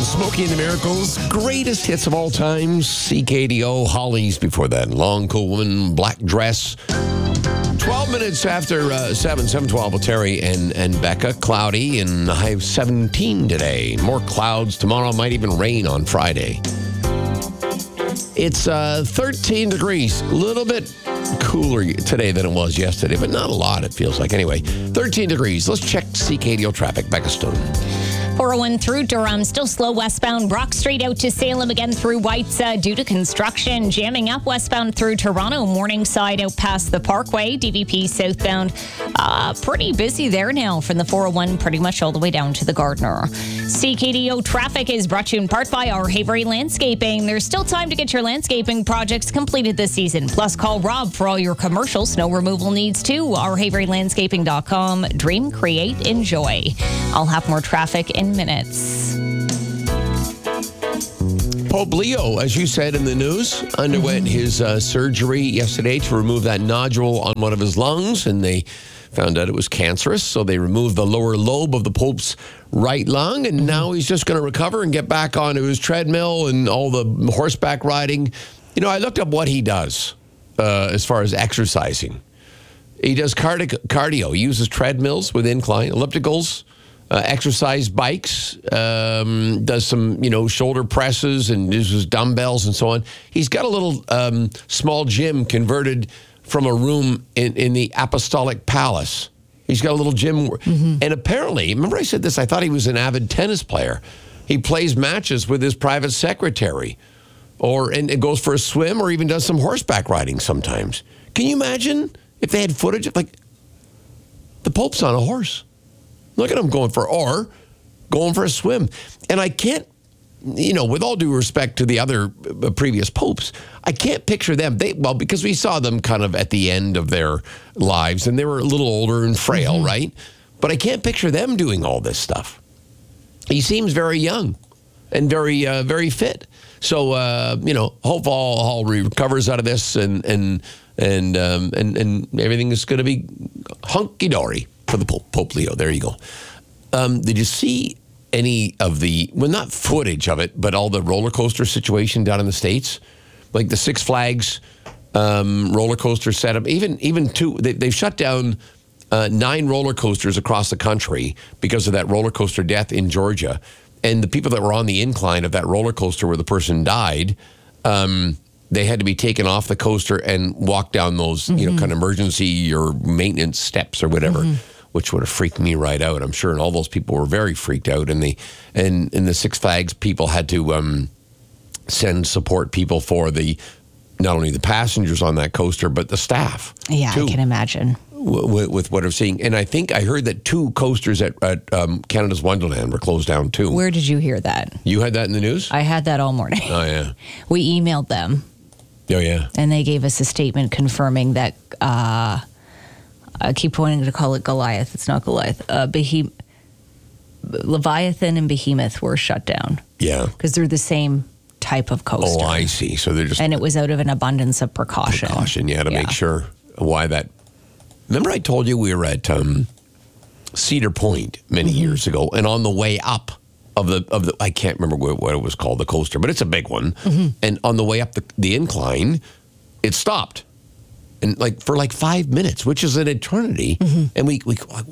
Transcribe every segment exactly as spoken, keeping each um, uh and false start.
Smokey and the Miracles, greatest hits of all time. C K D O, Hollies before that. Long, cool woman, black dress. twelve minutes after uh, seven, seven twelve with Terry and, and Becca. Cloudy and a high of seventeen today. More clouds tomorrow. Might even rain on Friday. It's uh, thirteen degrees. A little bit cooler today than it was yesterday, but not a lot, it feels like. Anyway, thirteen degrees. Let's check C K D O traffic. Becca Stone. four oh one through Durham, still slow westbound. Brock Street out to Salem again through Whites uh, due to construction. Jamming up westbound through Toronto. Morningside out past the Parkway. D V P southbound. Uh, pretty busy there now from the four oh one pretty much all the way down to the Gardner. C K D O traffic is brought to you in part by our Havery Landscaping. There's still time to get your landscaping projects completed this season. Plus, call Rob for all your commercial snow removal needs too. our havery landscaping dot com. Dream, create, enjoy. I'll have more traffic in minutes. Pope Leo, as you said in the news, underwent mm-hmm. his uh, surgery yesterday to remove that nodule on one of his lungs, and they found out it was cancerous, so they removed the lower lobe of the Pope's right lung, and mm-hmm. now he's just going to recover and get back onto his treadmill and all the horseback riding. You know, I looked up what he does uh, as far as exercising. He does cardi- cardio. He uses treadmills with incline, ellipticals, Uh, exercise bikes, um, does some, you know, shoulder presses and uses dumbbells and so on. He's got a little um, small gym converted from a room in, in the Apostolic Palace. He's got a little gym. Mm-hmm. And apparently, remember I said this, I thought he was an avid tennis player. He plays matches with his private secretary or and, and goes for a swim or even does some horseback riding sometimes. Can you imagine if they had footage of, like, the Pope's on a horse? Look at him going for, or going for a swim. And I can't, you know, with all due respect to the other previous popes, I can't picture them. They, well, because we saw them kind of at the end of their lives and they were a little older and frail, mm-hmm. right? But I can't picture them doing all this stuff. He seems very young and very, uh, very fit. So, uh, you know, hope all, all recovers out of this and, and, and, um, and, and everything is going to be hunky-dory. For the Pope, Pope Leo. There you go. Um, did you see any of the, well, not footage of it, but all the roller coaster situation down in the States? Like the Six Flags um, roller coaster setup. Even even two, they, they've shut down uh, nine roller coasters across the country because of that roller coaster death in Georgia. And the people that were on the incline of that roller coaster where the person died, um, they had to be taken off the coaster and walk down those, mm-hmm. you know, kind of emergency or maintenance steps or whatever. Mm-hmm. Which would have freaked me right out, I'm sure. And all those people were very freaked out. And the and, and the Six Flags people had to um, send support people for the not only the passengers on that coaster, but the staff. Yeah, too, I can imagine. W- with what I'm seeing. And I think I heard that two coasters at, at um, Canada's Wonderland were closed down too. Where did you hear that? You had that in the news? I had that all morning. Oh, yeah. We emailed them. Oh, yeah. And they gave us a statement confirming that... Uh, I keep wanting to call it Goliath. It's not Goliath. Uh, Behem- Leviathan and Behemoth were shut down. Yeah. Because they're the same type of coaster. Oh, I see. So they're just... And it was out of an abundance of precaution. Precaution, yeah, to yeah. make sure why that... Remember I told you we were at um, Cedar Point many mm-hmm. years ago, and on the way up of the... of the I can't remember what, what it was called, the coaster, but it's a big one. Mm-hmm. And on the way up the, the incline, it stopped. And like for like five minutes, which is an eternity, mm-hmm. and we we like,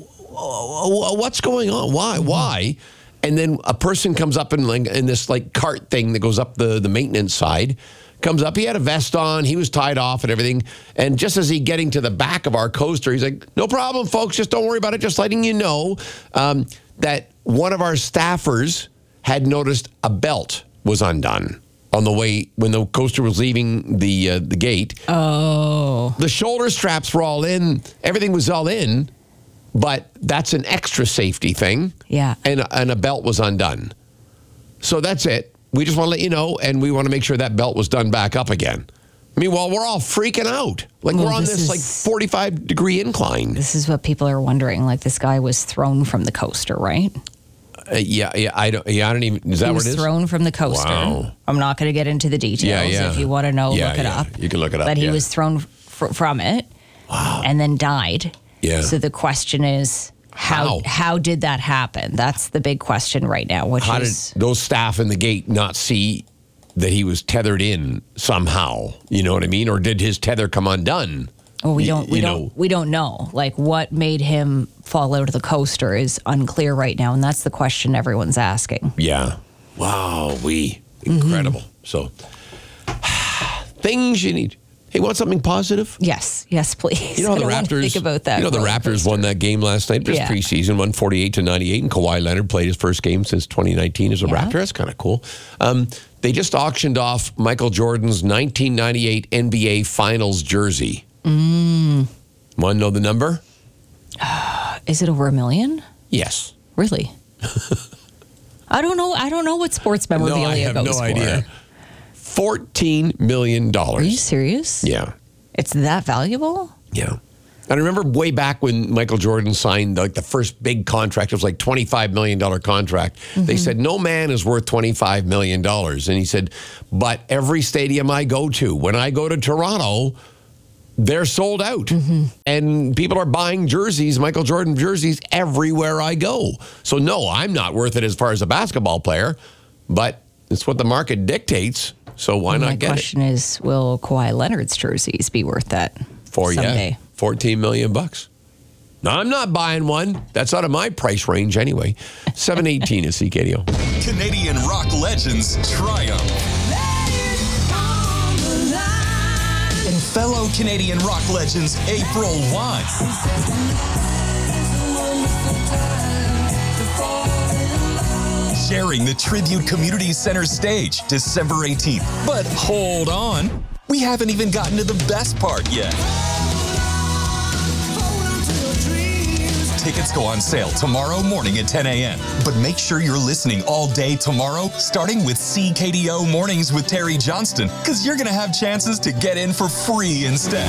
what's going on? Why? Mm-hmm. Why? And then a person comes up in like in this like cart thing that goes up the the maintenance side, comes up. He had a vest on, he was tied off and everything. And just as he getting to the back of our coaster, he's like, "No problem, folks. Just don't worry about it. Just letting you know um, that one of our staffers had noticed a belt was undone." On the way, when the coaster was leaving the uh, the gate. Oh. The shoulder straps were all in. Everything was all in. But that's an extra safety thing. Yeah. And, and a belt was undone. So that's it. We just want to let you know, and we want to make sure that belt was done back up again. Meanwhile, we're all freaking out. Like, well, we're on this, this is, like, forty-five degree incline. This is what people are wondering. Like, this guy was thrown from the coaster, right? Uh, yeah, yeah, I don't. Yeah, I don't even. Is that he what was it is? Thrown from the coaster. Wow. I'm not going to get into the details. Yeah, yeah. If you want to know, yeah, look it yeah. up. You can look it up. But he yeah. was thrown fr- from it. Wow. And then died. Yeah. So the question is, How, How? how did that happen? That's the big question right now, which How is... did those staff in the gate not see that he was tethered in somehow? You know what I mean? Or did his tether come undone? Well, we don't. We you don't. know. We don't know. Like what made him fall out of the coaster is unclear right now, and that's the question everyone's asking. Yeah. Wow. We incredible. Mm-hmm. So things you need. Hey, want something positive? Yes. Yes, please. You know how the I don't want to Raptors. think about that. You know the Raptors won that game last night. Just Yeah. preseason, won forty-eight to ninety-eight, and Kawhi Leonard played his first game since twenty nineteen as a Yeah. Raptor. That's kind of cool. Um, they just auctioned off Michael Jordan's nineteen ninety-eight N B A Finals jersey. Mm. Want to know the number? Is it over a million? Yes. Really? I don't know. I don't know what sports memorabilia No, I have goes no for. idea. fourteen million dollars. Are you serious? Yeah. It's that valuable? Yeah. And I remember way back when Michael Jordan signed like the first big contract, it was like twenty-five million dollars contract. Mm-hmm. They said, no man is worth twenty-five million dollars. And he said, but every stadium I go to, when I go to Toronto, they're sold out. Mm-hmm. And people are buying jerseys, Michael Jordan jerseys, everywhere I go. So no, I'm not worth it as far as a basketball player, but it's what the market dictates. So why well, not my get it? My question is, will Kawhi Leonard's jerseys be worth that For someday? Yeah, fourteen million bucks. No, I'm not buying one. That's out of my price range anyway. seven eighteen is C K D O. Canadian rock legends triumph. And fellow Canadian rock legends April one. Sharing the Tribute Community Center stage December eighteenth. But hold on, we haven't even gotten to the best part yet. Tickets go on sale tomorrow morning at ten a.m. But make sure you're listening all day tomorrow, starting with C K D O Mornings with Terry Johnston, because you're going to have chances to get in for free instead.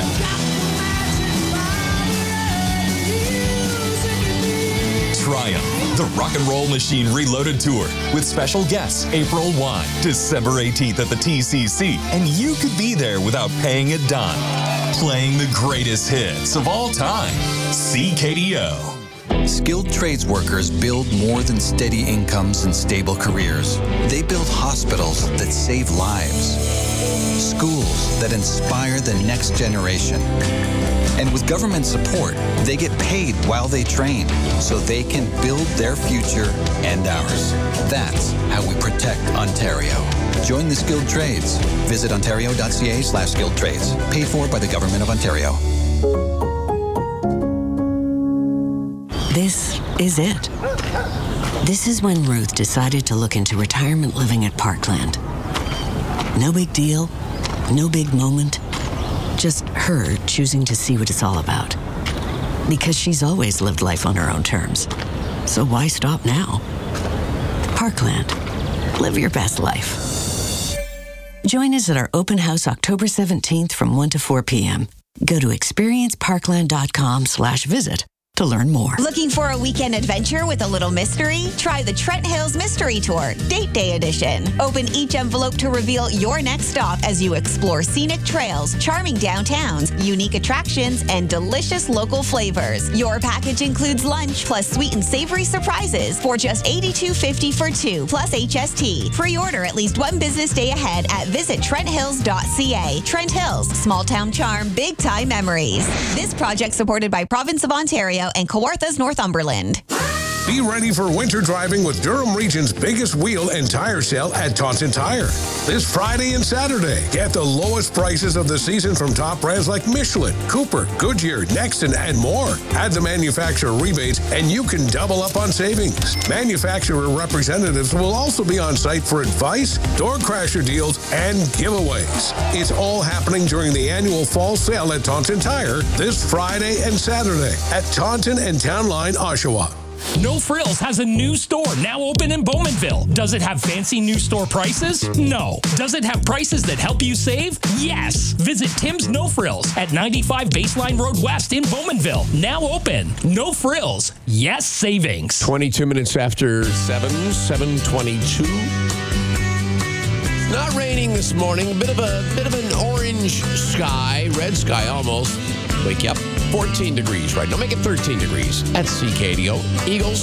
Triumph, the Rock and Roll Machine Reloaded Tour, with special guests April first, December eighteenth at the T C C, and you could be there without paying a dime. Playing the greatest hits of all time. C K D O. Skilled trades workers build more than steady incomes and stable careers. They build hospitals that save lives, schools that inspire the next generation. And with government support, they get paid while they train so they can build their future and ours. That's how we protect Ontario. Join the skilled trades. Visit ontario.ca slash skilled trades. Paid for by the Government of Ontario. This is it. This is when Ruth decided to look into retirement living at Parkland. No big deal, no big moment, just her choosing to see what it's all about. Because she's always lived life on her own terms. So why stop now? Parkland. Live your best life. Join us at our open house October seventeenth from one to four p.m. Go to experienceparkland.com slash visit to learn more. Looking for a weekend adventure with a little mystery? Try the Trent Hills Mystery Tour, Date Day Edition. Open each envelope to reveal your next stop as you explore scenic trails, charming downtowns, unique attractions, and delicious local flavors. Your package includes lunch plus sweet and savory surprises for just eighty-two fifty for two, plus H S T. Pre-order at least one business day ahead at visit trent hills dot c a. Trent Hills, small town charm, big time memories. This project supported by Province of Ontario and Kawarthas, Northumberland. Be ready for winter driving with Durham Region's biggest wheel and tire sale at Taunton Tire. This Friday and Saturday, get the lowest prices of the season from top brands like Michelin, Cooper, Goodyear, Nexton, and more. Add the manufacturer rebates and you can double up on savings. Manufacturer representatives will also be on site for advice, door crasher deals, and giveaways. It's all happening during the annual fall sale at Taunton Tire this Friday and Saturday at Taunton and Town Line, Oshawa. No Frills has a new store now open in Bowmanville. Does it have fancy new store prices? No. Does it have prices that help you save? Yes. Visit Tim's No Frills at ninety-five Baseline Road West in Bowmanville. Now open. No Frills. Yes savings. twenty-two minutes after seven, seven twenty-two. It's not raining this morning. A bit of a bit of an orange sky, red sky almost. Wake you up. fourteen degrees right now. Make it thirteen degrees at C K D O. Eagles